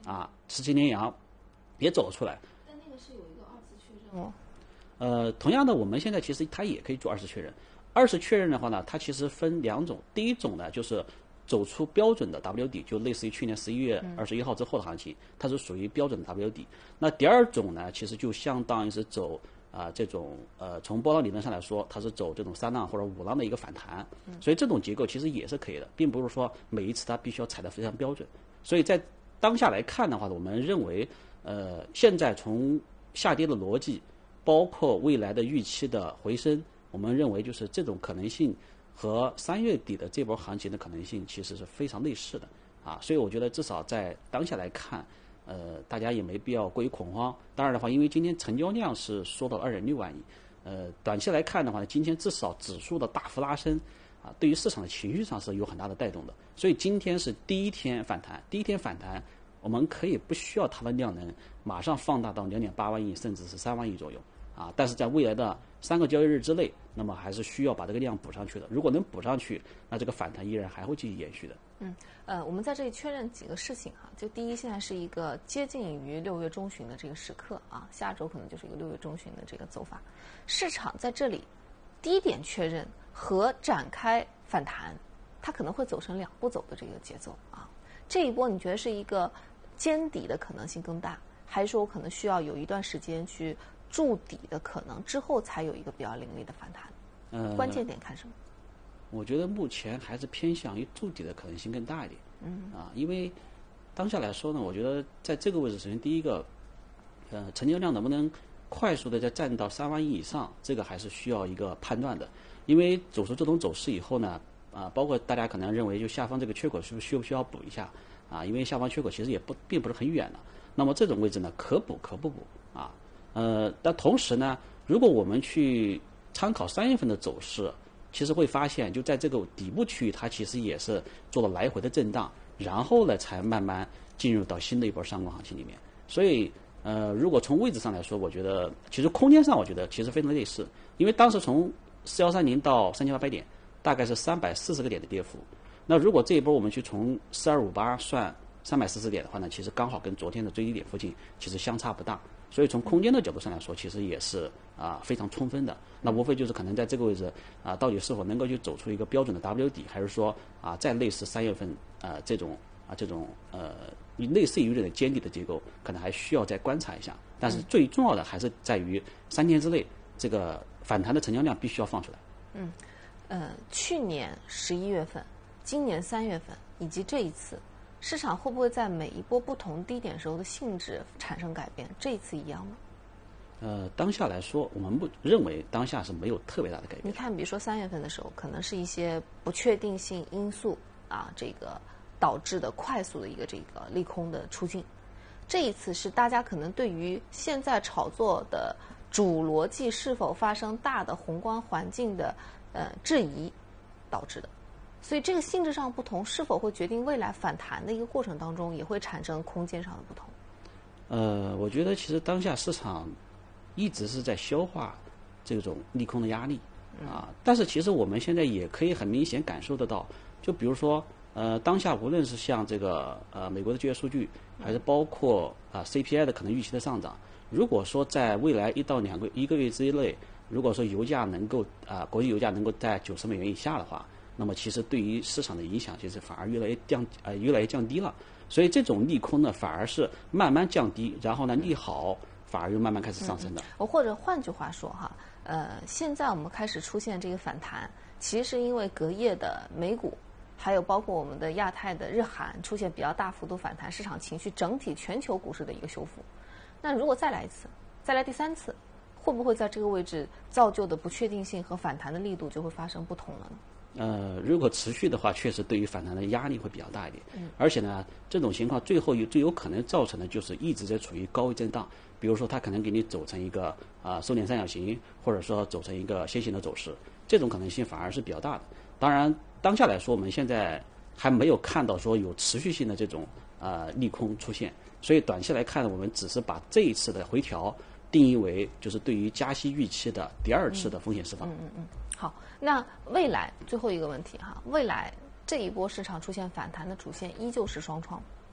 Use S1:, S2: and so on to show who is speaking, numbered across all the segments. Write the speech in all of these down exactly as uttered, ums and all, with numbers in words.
S1: 啊，十七连阳也走出来。
S2: 但那个是有一个二次确认哦。
S1: 呃，同样的，我们现在其实它也可以做二次确认。二次确认的话呢，它其实分两种。第一种呢，就是走出标准的 W 底，就类似于去年十一月二十一号之后的行情，它是属于标准的 W 底。那第二种呢，其实就相当于是走啊、呃、这种呃从波浪理论上来说，它是走这种三浪或者五浪的一个反弹。所以这种结构其实也是可以的，并不是说每一次它必须要踩得非常标准。所以在当下来看的话，我们认为呃现在从下跌的逻辑，包括未来的预期的回升，我们认为就是这种可能性和三月底的这波行情的可能性其实是非常类似的啊，所以我觉得至少在当下来看，呃，大家也没必要过于恐慌。当然的话，因为今天成交量是缩到二点六万亿，呃，短期来看的话，今天至少指数的大幅拉升啊，对于市场的情绪上是有很大的带动的。所以今天是第一天反弹，第一天反弹，我们可以不需要它的量能马上放大到两点八万亿，甚至是三万亿左右。啊，但是在未来的三个交易日之内，那么还是需要把这个量补上去的。如果能补上去，那这个反弹依然还会继续延续的。
S2: 嗯，呃，我们在这里确认几个事情哈。就第一，现在是一个接近于六月中旬的这个时刻啊，下周可能就是一个六月中旬的这个走法。市场在这里低点确认和展开反弹，它可能会走成两步走的这个节奏啊。这一波你觉得是一个见底的可能性更大，还是说我可能需要有一段时间去筑底的可能之后才有一个比较凌厉的反弹？
S1: 呃，
S2: 关键点看什么？
S1: 我觉得目前还是偏向于筑底的可能性更大一点。嗯啊，因为当下来说呢，我觉得在这个位置，首先第一个，呃，成交量能不能快速的再站到三万亿以上，这个还是需要一个判断的。因为走出这种走势以后呢，啊，包括大家可能认为就下方这个缺口是不是需不需要补一下啊？因为下方缺口其实也不并不是很远了。那么这种位置呢，可补可不补啊。呃，但同时呢，如果我们去参考三月份的走势，其实会发现，就在这个底部区域，它其实也是做了来回的震荡，然后呢，才慢慢进入到新的一波上攻行情里面。所以，呃，如果从位置上来说，我觉得其实空间上，我觉得其实非常类似，因为当时从四幺三零到三千八百点，大概是三百四十个点的跌幅。那如果这一波我们去从四二五八算三百四十点的话呢，其实刚好跟昨天的最低点附近其实相差不大。所以从空间的角度上来说，其实也是啊、呃、非常充分的。那无非就是可能在这个位置啊、呃，到底是否能够去走出一个标准的 W 底，还是说啊、呃、再类似三月份啊、呃、这种啊、呃、这种呃类似于有点尖底的结构，可能还需要再观察一下。但是最重要的还是在于三天之内这个反弹的成交量必须要放出来。
S2: 嗯，呃，去年十一月份、今年三月份以及这一次。市场会不会在每一波不同低点时候的性质产生改变？这一次一样吗？
S1: 呃，当下来说，我们不认为当下是没有特别大的改变。
S2: 你看，比如说三月份的时候，可能是一些不确定性因素啊，这个导致的快速的一个这个利空的出境。这一次是大家可能对于现在炒作的主逻辑是否发生大的宏观环境的呃质疑导致的。所以这个性质上不同，是否会决定未来反弹的一个过程当中，也会产生空间上的不同？
S1: 呃，我觉得其实当下市场一直是在消化这种利空的压力啊，但是其实我们现在也可以很明显感受得到，就比如说呃，当下无论是像这个呃美国的就业数据，还是包括啊、呃、C P I 的可能预期的上涨，如果说在未来一到两个一个月之内，如果说油价能够啊、呃、国际油价能够在九十美元以下的话，那么其实对于市场的影响，其实反而越来越降呃越来越降低了。所以这种利空呢，反而是慢慢降低，然后呢利好反而又慢慢开始上升的。
S2: 嗯、或者换句话说哈，呃，现在我们开始出现这个反弹，其实是因为隔夜的美股，还有包括我们的亚太的日韩出现比较大幅度反弹，市场情绪整体全球股市的一个修复。那如果再来一次，再来第三次，会不会在这个位置造就的不确定性和反弹的力度就会发生不同了呢？
S1: 呃，如果持续的话，确实对于反弹的压力会比较大一点。嗯，而且呢，这种情况最后有最有可能造成的就是一直在处于高位震荡。比如说，它可能给你走成一个啊、呃、收敛三角形，或者说走成一个楔形的走势，这种可能性反而是比较大的。当然，当下来说，我们现在还没有看到说有持续性的这种啊、呃、利空出现，所以短期来看，我们只是把这一次的回调定义为就是对于加息预期的第二次的风险释放。
S2: 嗯嗯嗯。好，那未来最后一个问题哈，未来这一波市场出现反弹的主线依旧是双创。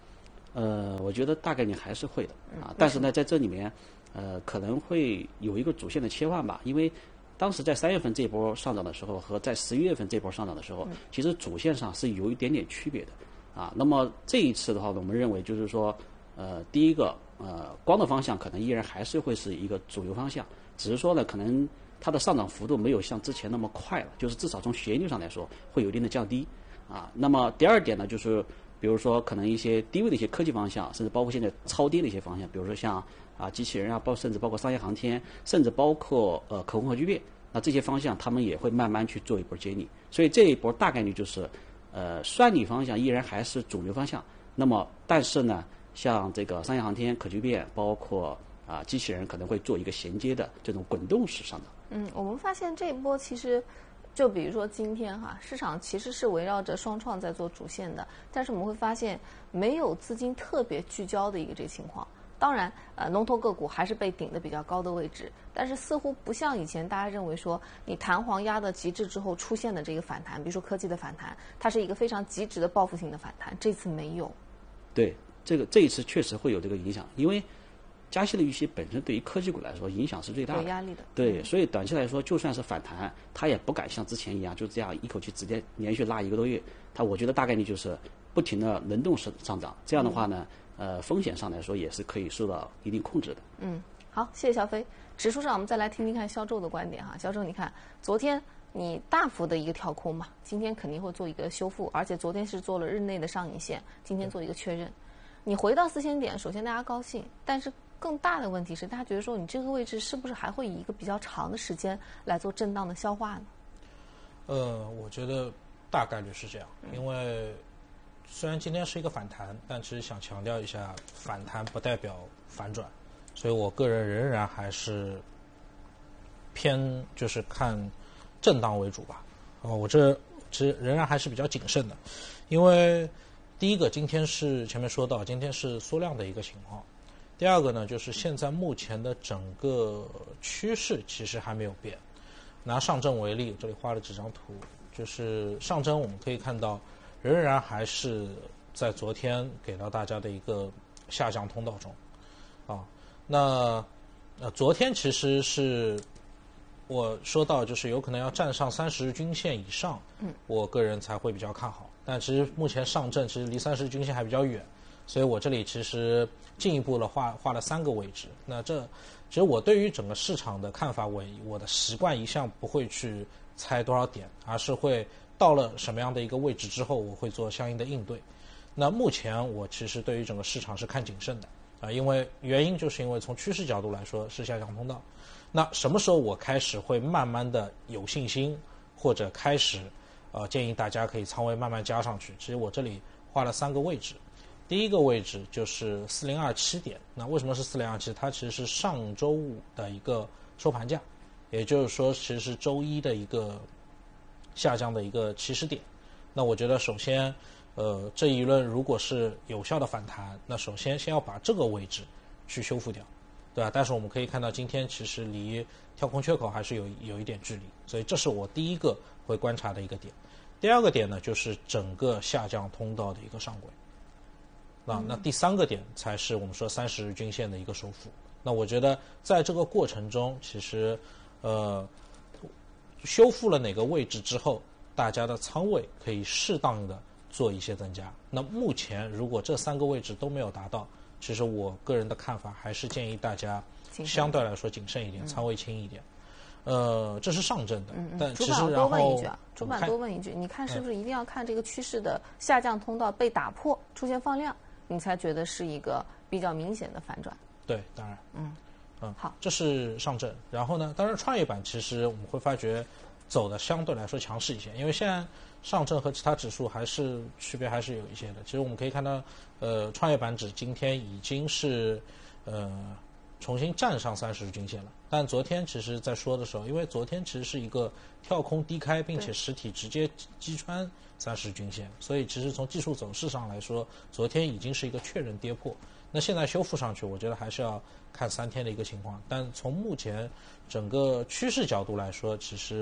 S1: 呃，我觉得大概率还是会的啊，但是呢，在这里面，呃，可能会有一个主线的切换吧，因为当时在三月份这波上涨的时候和在十一月份这波上涨的时候，其实主线上是有一点点区别的啊。那么这一次的话呢，我们认为就是说，呃，第一个，呃，光的方向可能依然还是会是一个主流方向，只是说呢，可能它的上涨幅度没有像之前那么快了，就是至少从斜率上来说会有一定的降低啊。那么第二点呢，就是比如说可能一些低位的一些科技方向，甚至包括现在超跌的一些方向，比如说像啊机器人啊，包甚至包括商业航天，甚至包括呃可控核聚变，那这些方向他们也会慢慢去做一波接力。所以这一波大概率就是呃算力方向依然还是主流方向。那么但是呢，像这个商业航天、可聚变，包括啊机器人可能会做一个衔接的这种滚动式上涨。
S2: 嗯，我们发现这一波其实。就比如说今天哈，市场其实是围绕着双创在做主线的，但是我们会发现没有资金特别聚焦的一个这个情况。当然，呃，龙头个股还是被顶的比较高的位置，但是似乎不像以前大家认为说你弹簧压到极致之后出现的这个反弹，比如说科技的反弹，它是一个非常极致的报复性的反弹，这次没有。
S1: 对，这个这一次确实会有这个影响，因为加息的预期本身对于科技股来说影响是最大的，
S2: 有压力的。
S1: 对，所以短期来说，就算是反弹，它也不敢像之前一样就这样一口气直接连续拉一个多月。它我觉得大概率就是不停的轮动式上涨，这样的话呢，呃，风险上来说也是可以受到一定控制的。
S2: 嗯，好，谢谢小飞。指数上我们再来听听看肖周的观点哈。肖周，你看昨天你大幅的一个跳空嘛，今天肯定会做一个修复，而且昨天是做了日内的上影线，今天做一个确认。你回到四千点，首先大家高兴，但是更大的问题是，大家觉得说你这个位置是不是还会以一个比较长的时间来做震荡的消化呢？
S3: 呃，我觉得大概率是这样，因为虽然今天是一个反弹，但其实想强调一下，反弹不代表反转，所以我个人仍然还是偏就是看震荡为主吧。哦，我这其实仍然还是比较谨慎的，因为第一个，今天是前面说到，今天是缩量的一个情况。第二个呢，就是现在目前的整个趋势其实还没有变。拿上证为例，这里画了几张图，就是上证我们可以看到，仍然还是在昨天给到大家的一个下降通道中，啊，那呃昨天其实是我说到，就是有可能要站上三十日均线以上，嗯，我个人才会比较看好。但其实目前上证其实离三十日均线还比较远，所以我这里其实进一步的画画了三个位置。那这其实我对于整个市场的看法，我我的习惯一向不会去猜多少点，而是会到了什么样的一个位置之后，我会做相应的应对。那目前我其实对于整个市场是看谨慎的啊，因为原因就是因为从趋势角度来说是下降通道。那什么时候我开始会慢慢的有信心，或者开始呃建议大家可以仓位慢慢加上去？其实我这里画了三个位置。第一个位置就是四零二七点，那为什么是四零二七？它其实是上周五的一个收盘价，也就是说其实是周一的一个下降的一个起始点。那我觉得首先呃这一轮如果是有效的反弹，那首先先要把这个位置去修复掉，对吧？但是我们可以看到今天其实离跳空缺口还是有有一点距离，所以这是我第一个会观察的一个点。第二个点呢，就是整个下降通道的一个上轨。那那第三个点才是我们说三十日均线的一个收复。那我觉得在这个过程中，其实呃修复了哪个位置之后，大家的仓位可以适当的做一些增加。那目前如果这三个位置都没有达到，其实我个人的看法还是建议大家相对来说谨慎一点，仓位轻一点。呃，这是上证的，
S2: 嗯嗯、
S3: 但
S2: 其实然后主板多问一句啊，主板多问一句，你看是不是一定要看这个趋势的下降通道被打破，出现放量，你才觉得是一个比较明显的反转？
S3: 对，当然，
S2: 嗯
S3: 嗯，
S2: 好，
S3: 这是上证。然后呢，当然创业板其实我们会发觉走的相对来说强势一些，因为现在上证和其他指数还是区别还是有一些的。其实我们可以看到，呃，创业板指今天已经是呃重新站上三十日均线了。但昨天其实在说的时候，因为昨天其实是一个跳空低开，并且实体直接击穿三十日均线，所以其实从技术走势上来说，昨天已经是一个确认跌破。那现在修复上去，我觉得还是要看三天的一个情况。但从目前整个趋势角度来说，其实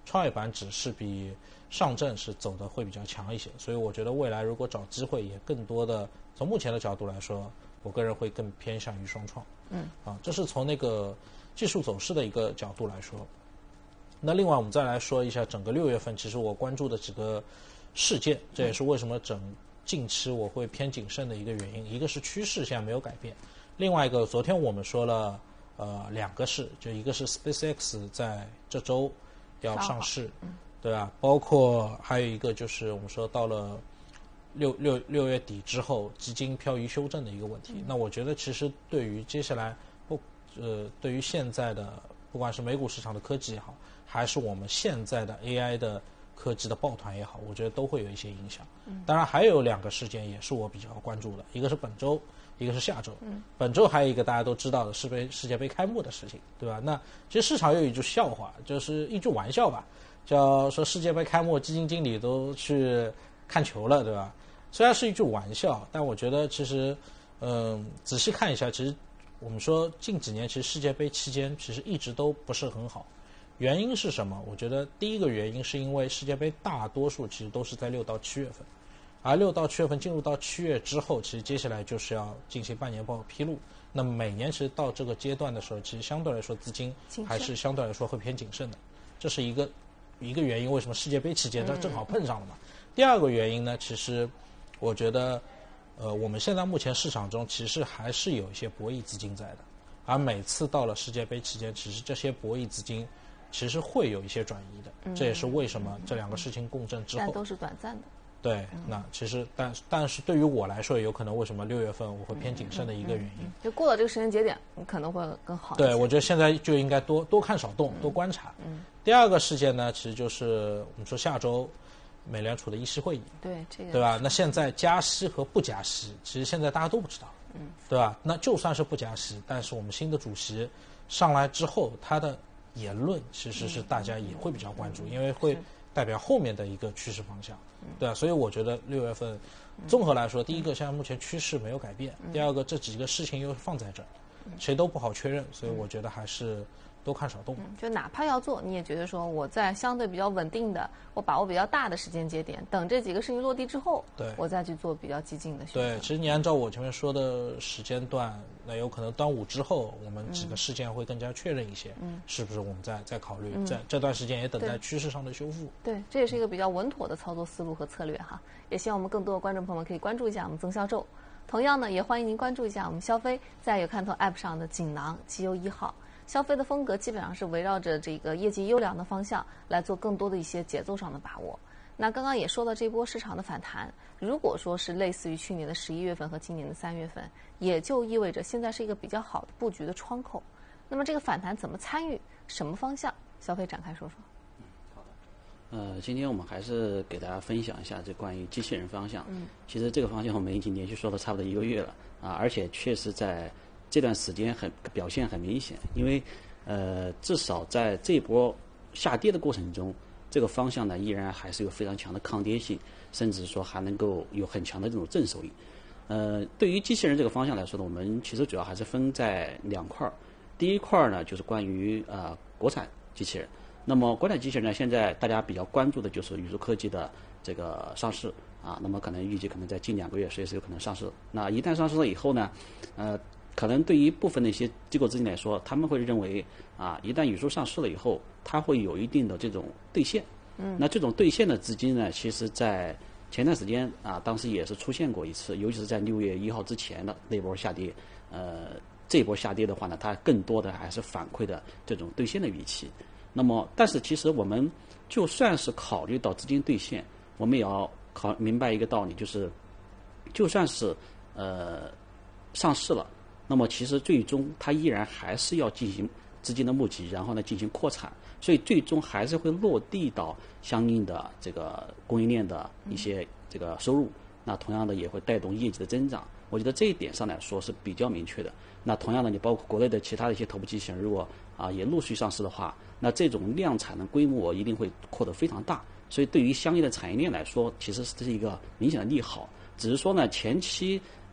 S3: 创业板指是比上证是走的会比较强一些，所以我觉得未来如果找机会，也更多的从目前的角度来说，我个人会更偏向于双创。
S2: 嗯，
S3: 啊，这是从那个技术走势的一个角度来说。那另外我们再来说一下整个六月份，其实我关注的几个事件，这也是为什么整近期我会偏谨慎的一个原因。一个是趋势现在没有改变，另外一个昨天我们说了呃两个事，就一个是 SpaceX 在这周要上市，
S2: 嗯、
S3: 对吧？包括还有一个就是我们说到了六六六月底之后基金漂移修正的一个问题。嗯、那我觉得其实对于接下来不呃对于现在的不管是美股市场的科技也好，还是我们现在的 A I 的科技的抱团也好，我觉得都会有一些影响。嗯、当然还有两个事件也是我比较关注的，一个是本周，一个是下周。
S2: 嗯、
S3: 本周还有一个大家都知道的世杯世界杯开幕的事情，对吧？那其实市场有一句笑话，就是一句玩笑吧，叫说世界杯开幕基金经理都去看球了，对吧？虽然是一句玩笑，但我觉得其实嗯仔细看一下，其实我们说近几年其实世界杯期间其实一直都不是很好。原因是什么？我觉得第一个原因是因为世界杯大多数其实都是在六到七月份，而六到七月份进入到七月之后，其实接下来就是要进行半年报披露。那么每年其实到这个阶段的时候，其实相对来说资金还是相对来说会偏谨慎的，这是一个一个原因。为什么世界杯期间这正好碰上了嘛？嗯、第二个原因呢，其实我觉得，呃，我们现在目前市场中其实还是有一些博弈资金在的，而每次到了世界杯期间，其实这些博弈资金其实会有一些转移的，
S2: 嗯、
S3: 这也是为什么这两个事情共振之后，
S2: 但都是短暂的。
S3: 对，那其实但但是对于我来说，有可能为什么六月份我会偏谨慎的一个原因，
S2: 嗯嗯嗯、就过了这个时间节点，可能会更好一些。
S3: 对，我觉得现在就应该多多看少动，多观察。
S2: 嗯。
S3: 第二个事件呢，其实就是我们说下周美联储的议息会议，
S2: 对这个，
S3: 对吧？那现在加息和不加息，其实现在大家都不知道，
S2: 嗯，
S3: 对吧？那就算是不加息，但是我们新的主席上来之后，他的言论其实是大家也会比较关注，
S2: 嗯、
S3: 因为会代表后面的一个趋势方向，对啊，所以我觉得六月份综合来说，第一个现在目前趋势没有改变，第二个这几个事情又放在这儿，谁都不好确认，所以我觉得还是多看少动。
S2: 嗯、就哪怕要做，你也觉得说我在相对比较稳定的，我把握比较大的时间节点，等这几个事情落地之后，
S3: 对，
S2: 我再去做比较激进的选择。
S3: 对，其实你按照我前面说的时间段，那有可能端午之后，我们几个事件会更加确认一些，嗯，是不是我们再再考虑，在、嗯、这段时间也等待趋势上的修复。
S2: 对，这也是一个比较稳妥的操作思路和策略哈。也希望我们更多的观众朋友们可以关注一下我们增销周，同样呢，也欢迎您关注一下我们消费在有看头 App 上的锦囊绩优一号。消费的风格基本上是围绕着这个业绩优良的方向来做更多的一些节奏上的把握。那刚刚也说到这波市场的反弹，如果说是类似于去年的十一月份和今年的三月份，也就意味着现在是一个比较好的布局的窗口。那么这个反弹怎么参与，什么方向？消费展开说说。
S1: 嗯，好的。呃，今天我们还是给大家分享一下这关于机器人方向。嗯，其实这个方向我们已经连续说了差不多一个月了啊，而且确实在这段时间很表现很明显，因为呃，至少在这一波下跌的过程中，这个方向呢依然还是有非常强的抗跌性，甚至说还能够有很强的这种正收益。呃，对于机器人这个方向来说呢，我们其实主要还是分在两块儿。第一块儿呢，就是关于呃国产机器人。那么国产机器人呢，现在大家比较关注的就是宇宙科技的这个上市啊，那么可能预计可能在近两个月随时有可能上市。那一旦上市了以后呢，呃。可能对于部分的一些机构资金来说，他们会认为啊，一旦宇宙上市了以后，它会有一定的这种兑现。嗯，那这种兑现的资金呢，其实在前段时间啊，当时也是出现过一次，尤其是在六月一号之前的那波下跌。呃，这波下跌的话呢，它更多的还是反馈的这种兑现的预期。那么，但是其实我们就算是考虑到资金兑现，我们也要考明白一个道理，就是就算是呃上市了。那么其实最终它依然还是要进行资金的募集，然后呢进行扩产，所以最终还是会落地到相应的这个供应链的一些这个收入，那同样的也会带动业绩的增长。我觉得这一点上来说是比较明确的。那同样的，你包括国内的其他的一些头部机器人，如果啊也陆续上市的话，那这种量产的规模一定会扩得非常大。所以对于相应的产业链来说，其实这是一个明显的利好。只是说呢，前期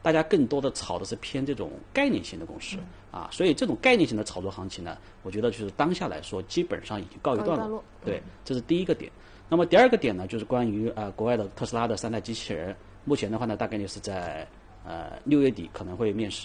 S1: 大家更多的炒的是偏这种概念性的公司、嗯、啊，所以这种概念性的炒作行情呢，我觉得就是当下来说基本上已经告一段落。
S2: 段落
S1: 对，这是第一个点。那么第二个点呢，就是关于呃国外的特斯拉的三代机器人，目前的话呢，大概率是在呃六月底可能会面世。